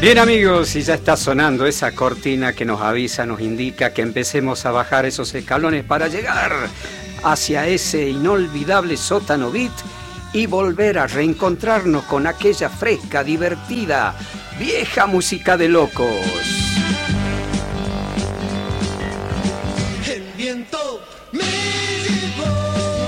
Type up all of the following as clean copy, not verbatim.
Bien amigos, y ya está sonando esa cortina que nos avisa, nos indica que empecemos a bajar esos escalones para llegar hacia ese inolvidable sótano beat y volver a reencontrarnos con aquella fresca, divertida, vieja música de locos. El viento me llevó.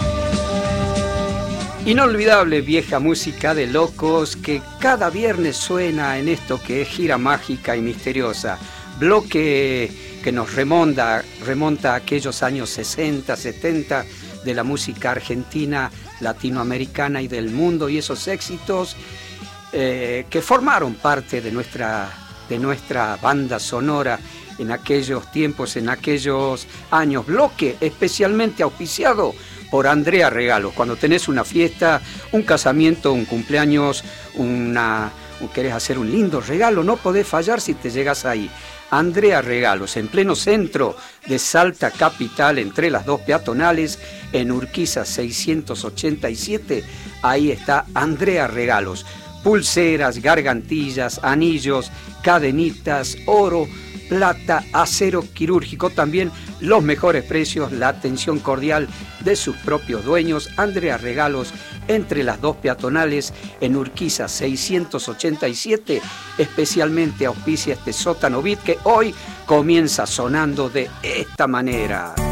Inolvidable vieja música de locos que cada viernes suena en esto que es gira mágica y misteriosa. Bloque que nos remonta a aquellos años 60, 70 de la música argentina, latinoamericana y del mundo, y esos éxitos que formaron parte de nuestra banda sonora en aquellos tiempos, en aquellos años. Bloque especialmente auspiciado por Andrea Regalos. Cuando tenés una fiesta, un casamiento, un cumpleaños, querés hacer un lindo regalo, no podés fallar si te llegas ahí. Andrea Regalos, en pleno centro de Salta capital, entre las dos peatonales, en Urquiza 687, ahí está Andrea Regalos. Pulseras, gargantillas, anillos, cadenitas, oro, plata, acero quirúrgico, también los mejores precios, la atención cordial de sus propios dueños. Andrea Regalos, entre las dos peatonales, en Urquiza 687, especialmente auspicia este sótano beat que hoy comienza sonando de esta manera.